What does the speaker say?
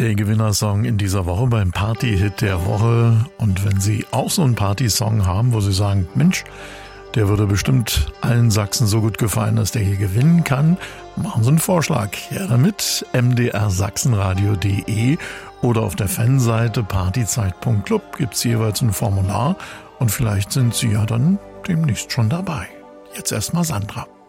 Der Gewinnersong in dieser Woche beim Party-Hit der Woche. Und wenn Sie auch so einen Partysong haben, wo Sie sagen, Mensch, der würde bestimmt allen Sachsen so gut gefallen, dass der hier gewinnen kann, machen Sie einen Vorschlag. Her damit, mdrsachsenradio.de oder auf der Fanseite partyzeit.club gibt es jeweils ein Formular und vielleicht sind Sie ja dann demnächst schon dabei. Jetzt erstmal Sandra.